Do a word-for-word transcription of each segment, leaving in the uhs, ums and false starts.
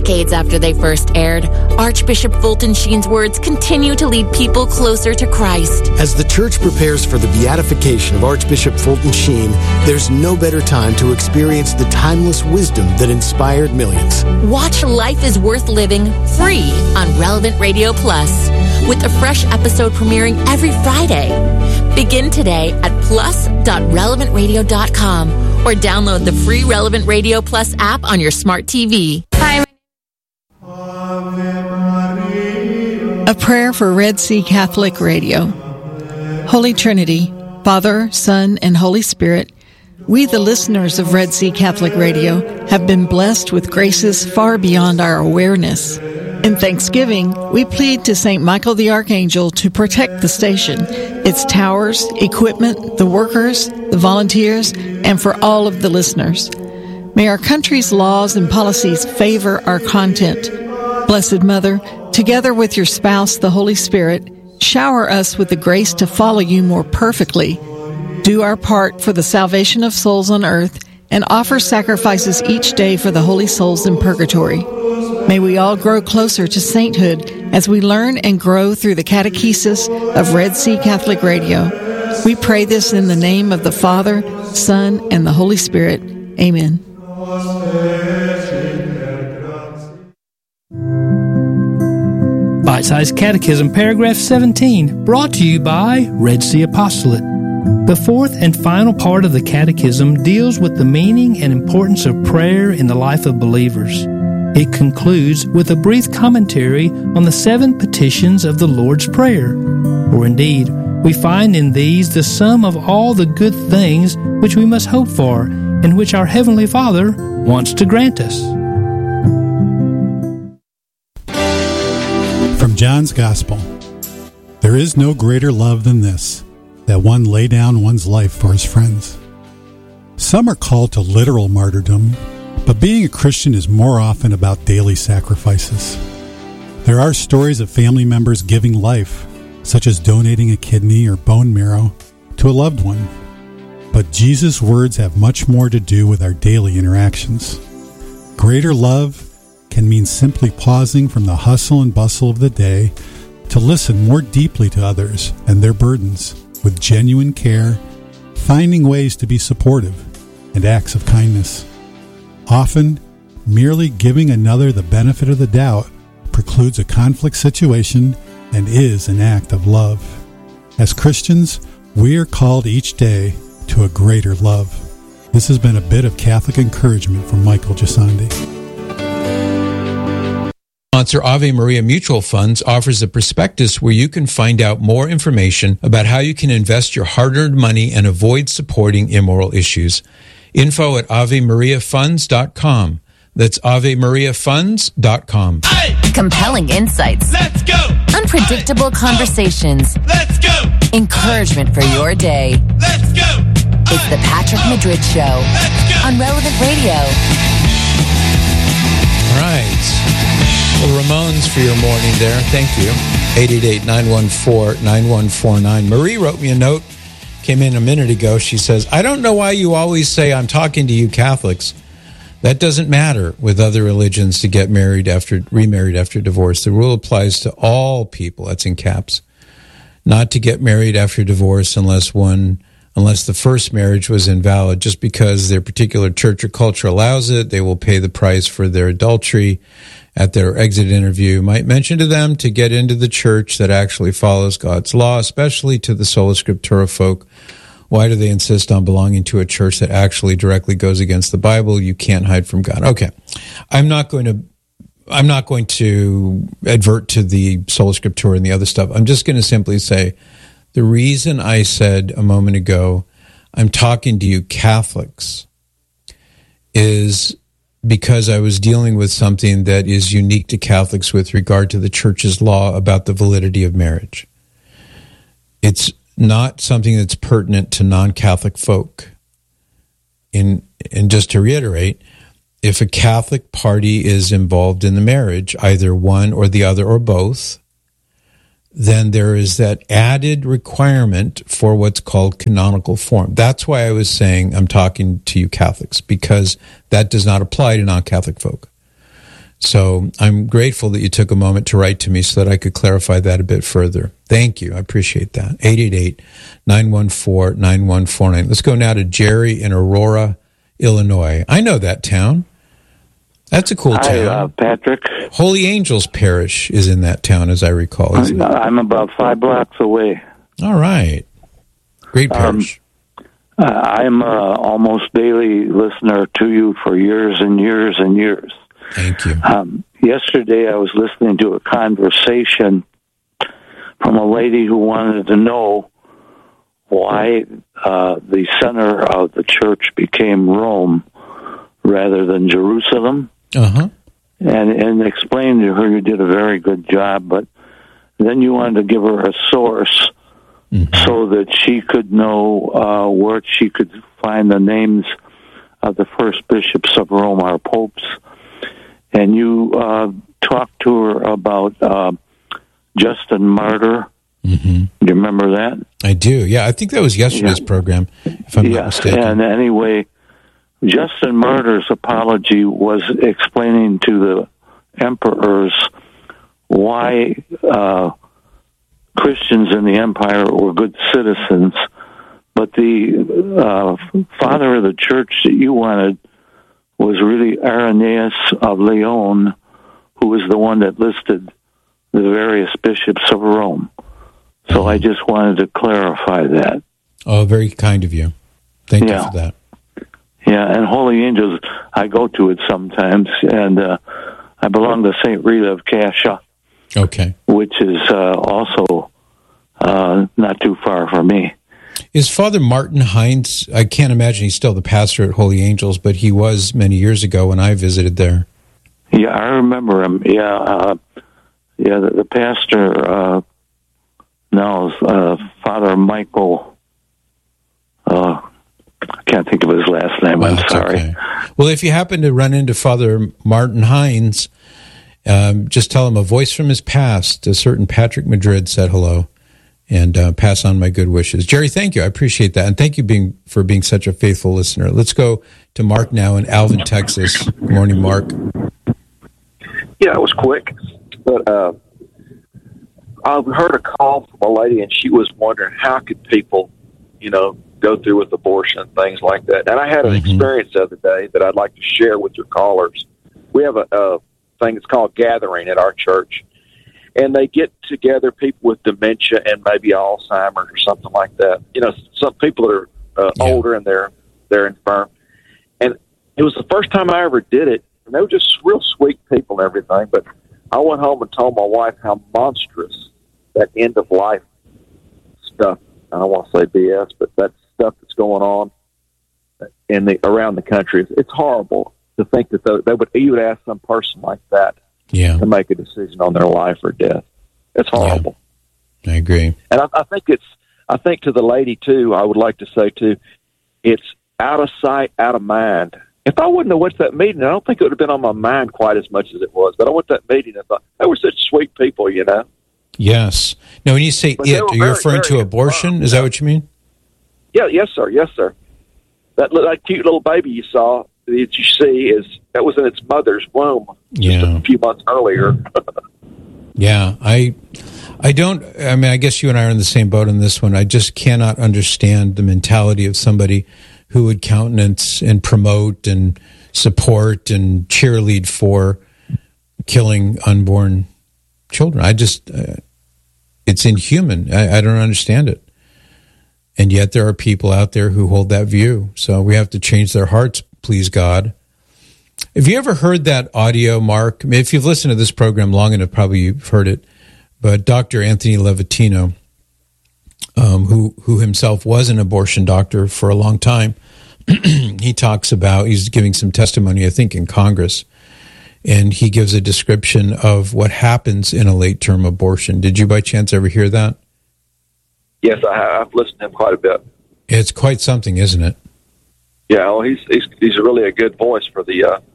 Decades after they first aired, Archbishop Fulton Sheen's words continue to lead people closer to Christ. As the church prepares for the beatification of Archbishop Fulton Sheen, there's no better time to experience the timeless wisdom that inspired millions. Watch Life is Worth Living free on Relevant Radio Plus, with a fresh episode premiering every Friday. Begin today at plus dot relevant radio dot com or download the free Relevant Radio Plus app on your smart T V. Hi. A prayer for Red Sea Catholic Radio. Holy Trinity, Father, Son, and Holy Spirit, we, the listeners of Red Sea Catholic Radio, have been blessed with graces far beyond our awareness. In thanksgiving, we plead to Saint Michael the Archangel to protect the station, its towers, equipment, the workers, the volunteers, and for all of the listeners. May our country's laws and policies favor our content. Blessed Mother, together with your spouse, the Holy Spirit, shower us with the grace to follow you more perfectly. Do our part for the salvation of souls on earth and offer sacrifices each day for the holy souls in purgatory. May we all grow closer to sainthood as we learn and grow through the catechesis of Red Sea Catholic Radio. We pray this in the name of the Father, Son, and the Holy Spirit. Amen. Bite-sized Catechism, paragraph seventeen, brought to you by Red Sea Apostolate. The fourth and final part of the Catechism deals with the meaning and importance of prayer in the life of believers. It concludes with a brief commentary on the seven petitions of the Lord's Prayer. For indeed, we find in these the sum of all the good things which we must hope for, and which our Heavenly Father wants to grant us. From John's Gospel, there is no greater love than this, that one lay down one's life for his friends. Some are called to literal martyrdom, but being a Christian is more often about daily sacrifices. There are stories of family members giving life, such as donating a kidney or bone marrow to a loved one. But Jesus' words have much more to do with our daily interactions. Greater love can mean simply pausing from the hustle and bustle of the day to listen more deeply to others and their burdens with genuine care, finding ways to be supportive and acts of kindness. Often, merely giving another the benefit of the doubt precludes a conflict situation and is an act of love. As Christians, we are called each day to a greater love. This has been a bit of Catholic encouragement from Michael Gisandi. Sponsor Ave Maria Mutual Funds offers a prospectus where you can find out more information about how you can invest your hard-earned money and avoid supporting immoral issues. Info at ave maria funds dot com. That's ave maria funds dot com. Hey! Compelling insights. Let's go! Unpredictable hey! conversations. Let's go! Encouragement for your day. Let's go! It's the Patrick Madrid Show on Relevant Radio. All right. Well, Ramones for your morning there. Thank you. eight eight eight, nine one four, nine one four nine. Marie wrote me a note. Came in a minute ago. She says, I don't know why you always say I'm talking to you Catholics. That doesn't matter with other religions to get married after, remarried after divorce. The rule applies to all people. That's in caps. Not to get married after divorce unless one, unless the first marriage was invalid. Just because their particular church or culture allows it, they will pay the price for their adultery at their exit interview. Might mention to them to get into the church that actually follows God's law, especially to the Sola Scriptura folk. Why do they insist on belonging to a church that actually directly goes against the Bible? You can't hide from God. Okay. I'm not going to, I'm not going to advert to the Sola Scriptura and the other stuff. I'm just going to simply say the reason I said a moment ago, I'm talking to you Catholics, is because I was dealing with something that is unique to Catholics with regard to the Church's law about the validity of marriage. It's not something that's pertinent to non-Catholic folk. In, and just to reiterate, if a Catholic party is involved in the marriage, either one or the other or both, then there is that added requirement for what's called canonical form. That's why I was saying I'm talking to you Catholics, because that does not apply to non-Catholic folk. So I'm grateful that you took a moment to write to me so that I could clarify that a bit further. Thank you. I appreciate that. eight eight eight, nine one four, nine one four nine. Let's go now to Jerry in Aurora, Illinois. I know that town. That's a cool Hi, town. uh, Patrick. Holy Angels Parish is in that town, as I recall. Isn't it? I'm about five blocks away. All right. Great parish. Um, I'm uh, almost daily listener to you for years and years and years. Thank you. Um, yesterday, I was listening to a conversation from a lady who wanted to know why uh, the center of the church became Rome rather than Jerusalem. Uh-huh. And, and explained to her you did a very good job, but then you wanted to give her a source mm-hmm. so that she could know uh, where she could find the names of the first bishops of Rome, our popes. And you uh, talked to her about uh, Justin Martyr. Mm-hmm. Do you remember that? I do. Yeah, I think that was yesterday's yeah. program, if I'm yes. not mistaken. And anyway, Justin Martyr's apology was explaining to the emperors why uh, Christians in the empire were good citizens, but the uh, father of the church that you wanted was really Irenaeus of Lyon, who was the one that listed the various bishops of Rome. So mm-hmm. I just wanted to clarify that. Oh, very kind of you. Thank yeah. you for that. Yeah, and Holy Angels, I go to it sometimes, and uh, I belong to Saint Rita of Cascia. Okay. Which is uh, also uh, not too far from me. Is Father Martin Hines, I can't imagine he's still the pastor at Holy Angels, but he was many years ago when I visited there. Yeah, I remember him. Yeah, uh, yeah, the, the pastor uh, now is uh, Father Michael, uh, I can't think of his last name, well, I'm sorry. Okay. Well, if you happen to run into Father Martin Hines, um, just tell him a voice from his past, a certain Patrick Madrid said hello, and uh, pass on my good wishes. Jerry, thank you. I appreciate that, and thank you being for being such a faithful listener. Let's go to Mark now in Alvin, Texas. Good morning, Mark. Yeah, it was quick, but uh, I heard a call from a lady, and she was wondering how could people, you know, go through with abortion and things like that. And I had an mm-hmm. experience the other day that I'd like to share with your callers. We have a, a thing that's called Gathering at our church, and they get together people with dementia and maybe Alzheimer's or something like that. You know, some people that are uh, yeah. older and they're they're infirm. And it was the first time I ever did it, and they were just real sweet people and everything. But I went home and told my wife how monstrous that end of life stuff. I don't want to say B S, but that stuff that's going on in the around the country. It's horrible to think that they, they would you would ask some person like that yeah. to make a decision on their life or death. It's horrible. Yeah, I agree. And I, I think it's I think to the lady too, I would like to say too, it's out of sight, out of mind. If I wouldn't have went to that meeting, I don't think it would have been on my mind quite as much as it was. But I went to that meeting and thought they were such sweet people, you know. Yes. Now, when you say but it, are you very, referring to abortion? Fun, Is that what you mean? Yeah. Yes, sir. Yes, sir. That, that cute little baby you saw that you see is that was in its mother's womb just yeah. a few months earlier. yeah, I, I don't. I mean, I guess you and I are in the same boat on this one. I just cannot understand the mentality of somebody who would countenance and promote and support and cheerlead for killing unborn children. I just, uh, it's inhuman. I, I don't understand it. And yet there are people out there who hold that view. So we have to change their hearts, please God. Have you ever heard that audio, Mark? I mean, if you've listened to this program long enough, probably you've heard it. But Doctor Anthony Levatino, um, who, who himself was an abortion doctor for a long time, he talks about, he's giving some testimony, I think, in Congress, and he gives a description of what happens in a late-term abortion. Did you by chance ever hear that? Yes, I have. I've listened to him quite a bit. It's quite something, isn't it? Yeah, well, he's he's he's really a good voice for the uh,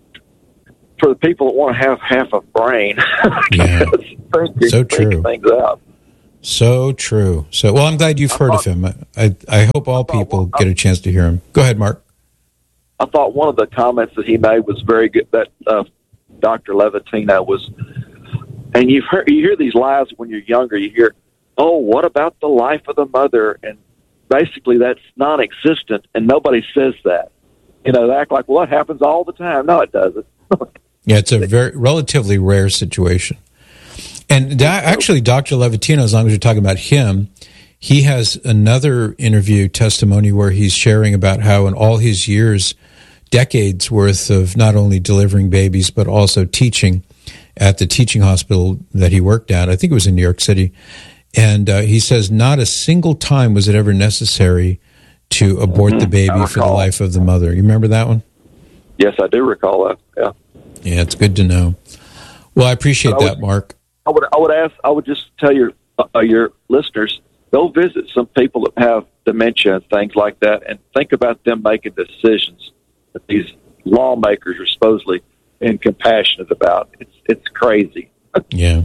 for the people that want to have half a brain. Yeah, think, so true. Things out. So true. So, well, I'm glad you've I heard thought, of him. I I hope all people get a chance to hear him. Go ahead, Mark. I thought one of the comments that he made was very good. That uh, Doctor Levatino was, and you've heard, you hear these lies when you're younger. You hear, oh, what about the life of the mother? And basically that's non-existent, and nobody says that. You know, they act like, well, it happens all the time. No, it doesn't. Yeah, it's a very relatively rare situation. And da- actually, Doctor Levatino, as long as you're talking about him, he has another interview testimony where he's sharing about how in all his years, decades worth of not only delivering babies, but also teaching at the teaching hospital that he worked at, I think it was in New York City, and uh, he says not a single time was it ever necessary to abort mm-hmm. the baby for the life of the mother. You remember that one? Yes, I do recall that, yeah. Yeah, it's good to know. Well, I appreciate I that, would, Mark. I would I would ask, I would just tell your uh, your listeners, go visit some people that have dementia and things like that, and think about them making decisions that these lawmakers are supposedly incompassionate about. It's it's crazy. Yeah,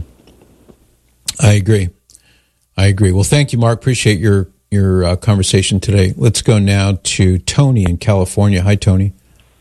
I agree. I agree. Well, thank you, Mark. Appreciate your your uh, conversation today. Let's go now to Tony in California. Hi, Tony.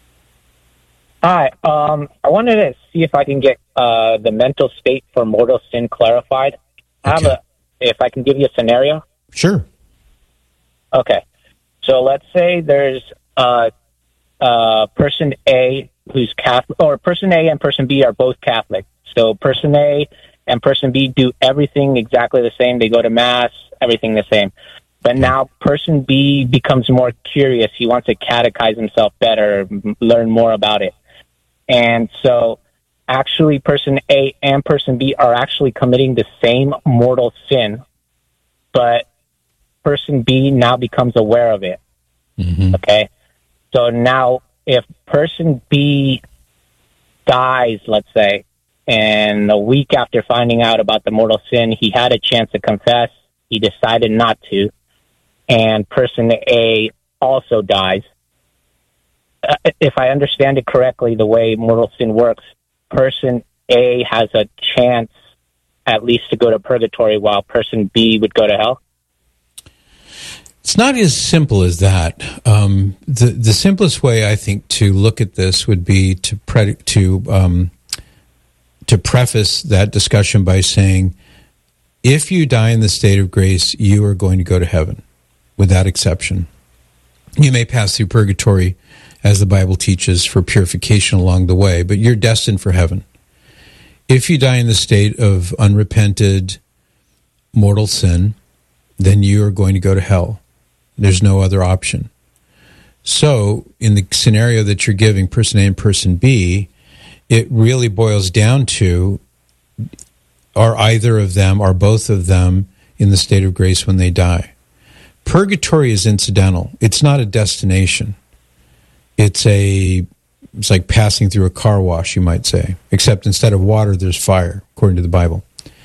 Hi. Um, I wanted to see if I can get uh, the mental state for mortal sin clarified. I have Okay. a, if I can give you a scenario. Sure. Okay. So let's say there's uh, uh, person A who's Catholic, or person A and person B are both Catholic. So person A and person B do everything exactly the same. They go to Mass, everything the same. But now person B becomes more curious. He wants to catechize himself better, m- learn more about it. And so actually person A and person B are actually committing the same mortal sin, but person B now becomes aware of it. Mm-hmm. Okay? So now if person B dies, let's say, and a week after finding out about the mortal sin, he had a chance to confess, he decided not to, and person A also dies. Uh, if I understand it correctly, the way mortal sin works, person A has a chance at least to go to purgatory while person B would go to hell? It's not as simple as that. Um, the the simplest way, I think, to look at this would be to pre- to um, to preface that discussion by saying, if you die in the state of grace, you are going to go to heaven, without exception. You may pass through purgatory, as the Bible teaches, for purification along the way, but you're destined for heaven. If you die in the state of unrepented mortal sin, then you are going to go to hell. There's no other option. So, in the scenario that you're giving, person A and person B, it really boils down to, are either of them, are both of them in the state of grace when they die? Purgatory is incidental. It's not a destination. It's a, it's like passing through a car wash, you might say, except instead of water, there's fire, according to the Bible.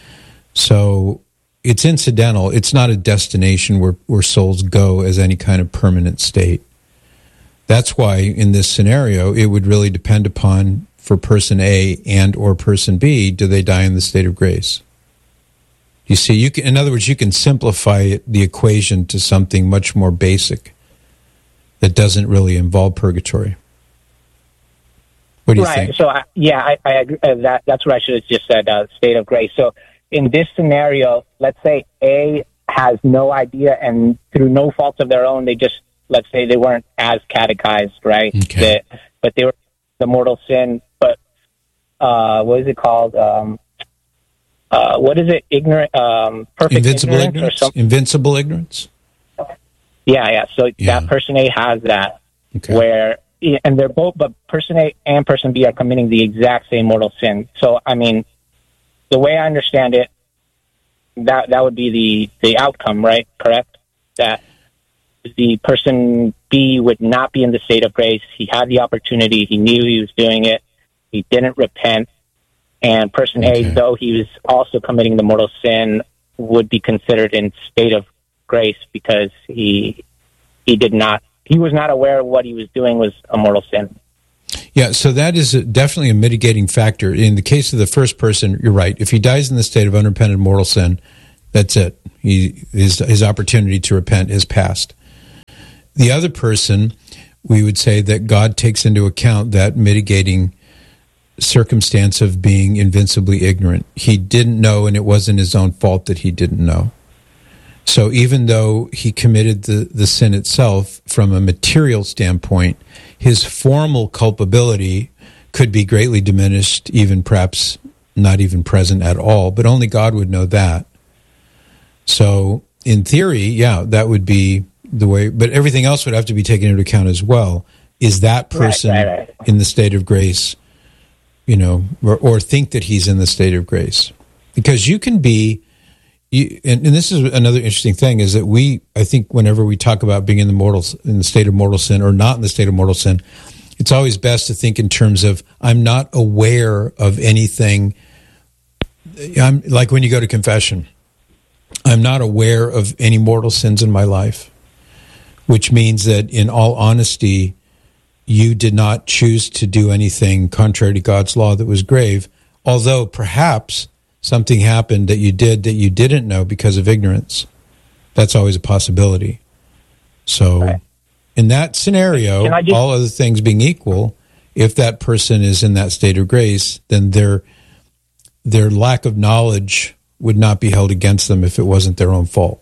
So it's incidental. It's not a destination where, where souls go as any kind of permanent state. That's why in this scenario, it would really depend upon, for person A and or person B, do they die in the state of grace? You see, you can, in other words, you can simplify it, the equation to something much more basic that doesn't really involve purgatory. What do you right. think? So, I, yeah, I, I agree. Uh, that, that's what I should have just said, uh, state of grace. So in this scenario, let's say A has no idea, and through no fault of their own, they just, let's say they weren't as catechized, right? Okay. The, but they were the mortal sin, but uh, what is it called? Um, uh, what is it? Ignorant, um, perfect Invincible ignorance? ignorance? Or Invincible ignorance? Yeah, yeah. So Yeah. that person A has that, Okay. where, and they're both, but person A and person B are committing the exact same mortal sin. So, I mean, the way I understand it, that that would be the, the outcome, right? Correct? That the person B would not be in the state of grace. He had the opportunity. He knew he was doing it. He didn't repent. And person Okay. A, though he was also committing the mortal sin, would be considered in state of grace because he he did not, he was not aware of what he was doing was a mortal sin. Yeah, so that is a, definitely a mitigating factor. In the case of the first person, you're right. If he dies in the state of unrepented mortal sin, that's it. He, his, his opportunity to repent is past. The other person, we would say that God takes into account that mitigating circumstance of being invincibly ignorant. He didn't know, and it wasn't his own fault that he didn't know. So even though he committed the, the sin itself from a material standpoint, his formal culpability could be greatly diminished, even perhaps not even present at all, but only God would know that. So in theory, yeah, that would be the way, but everything else would have to be taken into account as well. Is that person right, right, right. in the state of grace, you know, or, or think that he's in the state of grace? Because you can be, you, and, and this is another interesting thing, is that we, I think whenever we talk about being in the mortal, in the state of mortal sin or not in the state of mortal sin, it's always best to think in terms of, I'm not aware of anything. I'm like when you go to confession, I'm not aware of any mortal sins in my life, which means that in all honesty, you did not choose to do anything contrary to God's law that was grave, although perhaps something happened that you did that you didn't know because of ignorance. That's always a possibility. So right. in that scenario, just, all other things being equal, if that person is in that state of grace, then their their lack of knowledge would not be held against them if it wasn't their own fault.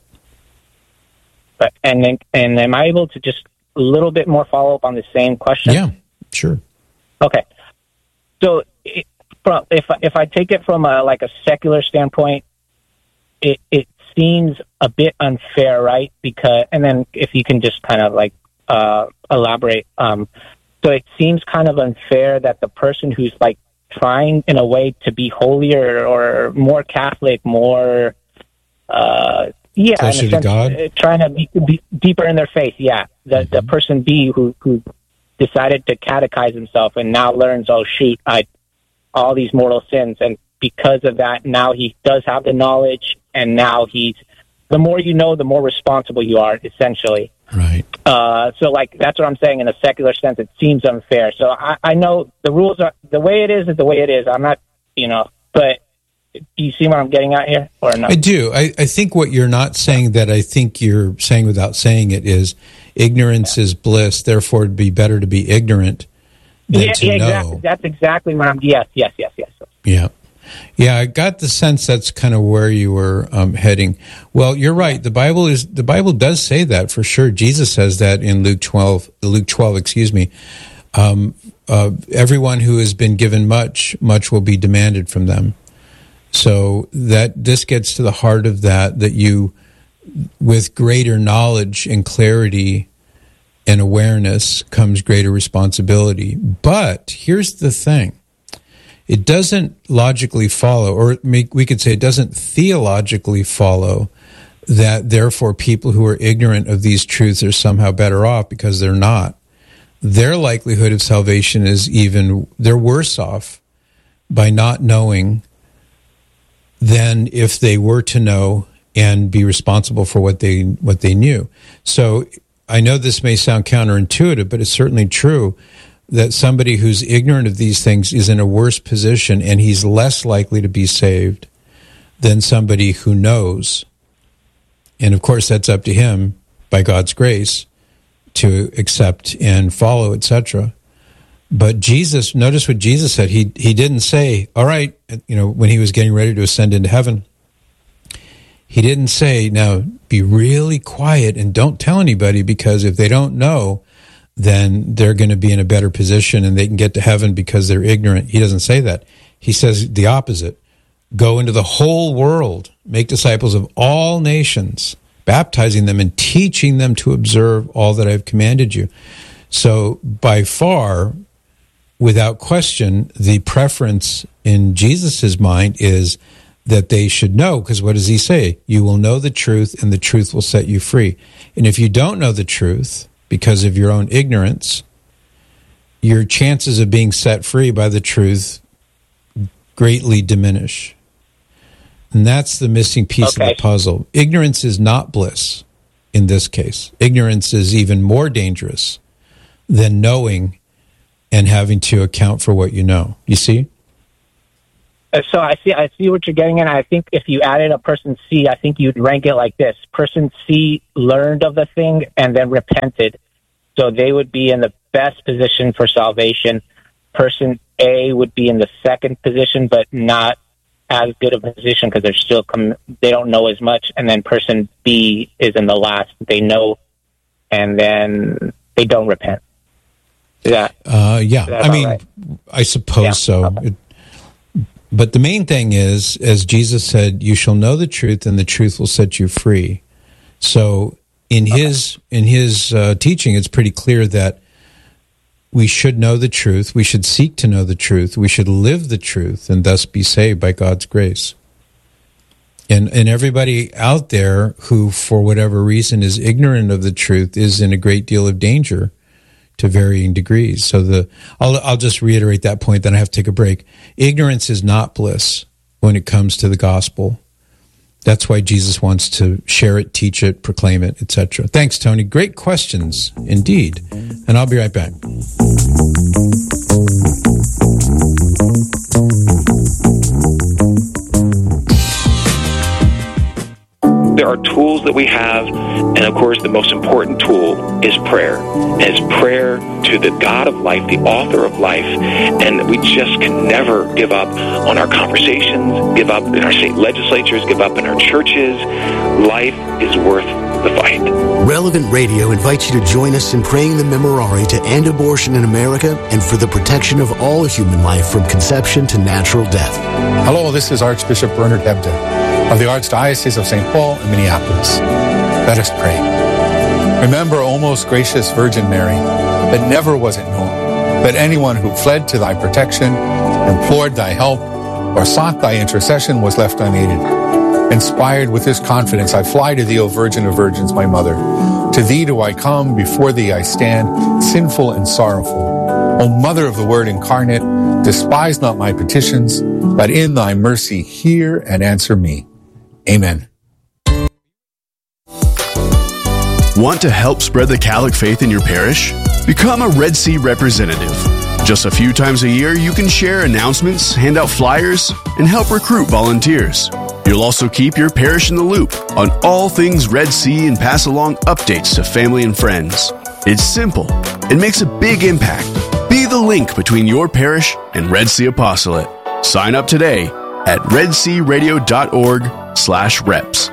But, and then, and am I able to just a little bit more follow up on the same question? Yeah, sure. Okay. So it, if if I take it from a like a secular standpoint, it it seems a bit unfair, right? Because and then if you can just kind of like uh, elaborate, um, so it seems kind of unfair that the person who's like trying in a way to be holier or more Catholic, more uh, yeah, closer in a sense, to God, uh, trying to be, be deeper in their faith. Yeah, the mm-hmm. the person B who who decided to catechize himself and now learns, oh shoot, I all these mortal sins, and because of that, now he does have the knowledge, and now he's the more you know, the more responsible you are, essentially. Right. Uh, so, like, that's what I'm saying. In a secular sense, it seems unfair. So, I, I know the rules are the way it is is the way it is. I'm not, you know, but do you see what I'm getting at here, or no? I do. I, I think what you're not saying that I think you're saying without saying it is ignorance yeah. is bliss. Therefore, it'd be better to be ignorant than yeah, to yeah, know. Exactly. That's exactly what I'm. Yes, yes, yes, yes. Yeah. Yeah, I got the sense that's kind of where you were um, heading. Well, you're right. The Bible is the Bible does say that for sure. Jesus says that in Luke twelve. Luke twelve, excuse me. Um, uh, everyone who has been given much, much will be demanded from them. So that this gets to the heart of that. That you, with greater knowledge and clarity and awareness, comes greater responsibility. But here's the thing. It doesn't logically follow, or we could say it doesn't theologically follow that therefore people who are ignorant of these truths are somehow better off, because they're not. Their likelihood of salvation is even, they're worse off by not knowing than if they were to know and be responsible for what they what they knew. So I know this may sound counterintuitive, but it's certainly true that somebody who's ignorant of these things is in a worse position, and he's less likely to be saved than somebody who knows. And of course, that's up to him, by God's grace, to accept and follow, et cetera. But Jesus, notice what Jesus said. He he didn't say, all right, you know, when he was getting ready to ascend into heaven, he didn't say, now be really quiet and don't tell anybody, because if they don't know, then they're going to be in a better position and they can get to heaven because they're ignorant. He doesn't say that. He says the opposite. Go into the whole world, make disciples of all nations, baptizing them and teaching them to observe all that I've commanded you. So by far, without question, the preference in Jesus's mind is that they should know, because what does he say? You will know the truth, and the truth will set you free. And if you don't know the truth, because of your own ignorance, your chances of being set free by the truth greatly diminish. And that's the missing piece okay. of the puzzle. Ignorance is not bliss in this case. Ignorance is even more dangerous than knowing and having to account for what you know. You see? So I see I see what you're getting at. I think if you added a person C, I think you'd rank it like this. Person C learned of the thing and then repented. So they would be in the best position for salvation. Person A would be in the second position, but not as good of a position because they're still com- they don't know as much. And then person B is in the last. They know, and then they don't repent. Yeah. Uh, yeah. I mean, right? I suppose Yeah. so. Okay. It, but the main thing is, as Jesus said, you shall know the truth and the truth will set you free. So in okay. his, in his uh, teaching, it's pretty clear that we should know the truth. We should seek to know the truth. We should live the truth and thus be saved by God's grace. And, and everybody out there who, for whatever reason, is ignorant of the truth is in a great deal of danger to varying degrees. So the I'll I'll just reiterate that point, then I have to take a break. Ignorance is not bliss when it comes to the gospel. That's why Jesus wants to share it, teach it, proclaim it, et cetera. Thanks, Tony. Great questions indeed. And I'll be right back. There are tools that we have, and of course the most important tool is prayer. And it's prayer to the God of life, the author of life, and we just can never give up on our conversations, give up in our state legislatures, give up in our churches. Life is worth the fight. Relevant Radio invites you to join us in praying the Memorare to end abortion in America and for the protection of all human life from conception to natural death. Hello, this is Archbishop Bernard Hebda of the Archdiocese of Saint Paul in Minneapolis. Let us pray. Remember, O most gracious Virgin Mary, that never was it known that anyone who fled to thy protection, implored thy help, or sought thy intercession was left unaided. Inspired with this confidence, I fly to thee, O Virgin of Virgins, my mother. To thee do I come, before thee I stand, sinful and sorrowful. O Mother of the Word incarnate, despise not my petitions, but in thy mercy hear and answer me. Amen. Want to help spread the Catholic faith in your parish? Become a Red Sea representative. Just a few times a year, you can share announcements, hand out flyers, and help recruit volunteers. You'll also keep your parish in the loop on all things Red Sea and pass along updates to family and friends. It's simple. It makes a big impact. Be the link between your parish and Red Sea Apostolate. Sign up today at redsearadio.org slash reps.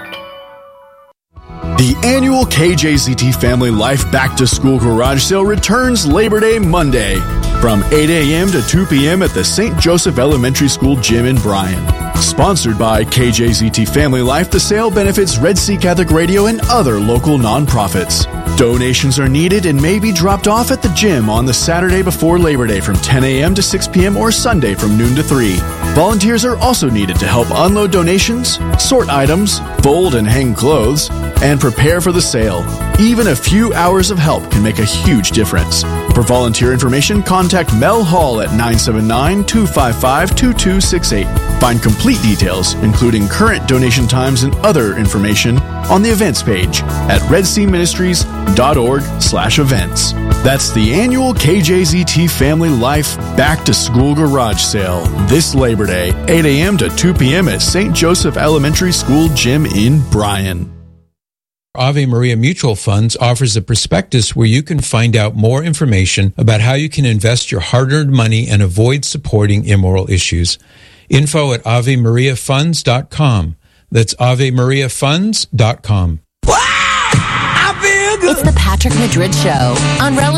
The annual K J Z T Family Life Back to School Garage Sale returns Labor Day Monday from eight a.m. to two p.m. at the Saint Joseph Elementary School Gym in Bryan. Sponsored by K J Z T Family Life, the sale benefits Red Sea Catholic Radio and other local nonprofits. Donations are needed and may be dropped off at the gym on the Saturday before Labor Day from ten a.m. to six p.m. or Sunday from noon to three. Volunteers are also needed to help unload donations, sort items, fold and hang clothes, and prepare for the sale. Even a few hours of help can make a huge difference. For volunteer information, contact Mel Hall at nine seven nine, two five five, two two six eight. Find complete details, including current donation times and other information, on the events page at redseaministries.org slash events. That's the annual K J Z T Family Life Back to School Garage Sale this Labor Day, eight a.m. to two p.m. at Saint Joseph Elementary School Gym in Bryan. Ave Maria Mutual Funds offers a prospectus where you can find out more information about how you can invest your hard-earned money and avoid supporting immoral issues. Info at ave maria funds dot com. That's ave maria funds dot com. It's the Patrick Madrid Show on Relevant